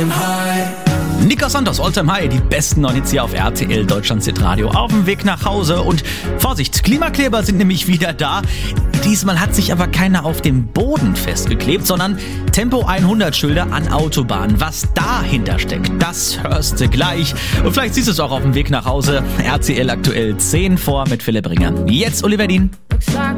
Nico Santos, Alltime High, die besten neuen Hits hier auf RTL Deutschlands Hitradio auf dem Weg nach Hause. Und Vorsicht, Klimakleber sind nämlich wieder da. Diesmal hat sich aber keiner auf dem Boden festgeklebt, sondern Tempo 100 Schilder an Autobahnen. Was dahinter steckt, das hörst du gleich. Und vielleicht siehst du es auch auf dem Weg nach Hause. RTL aktuell 10 vor mit Philipp Ringer. Jetzt Oliver Dien.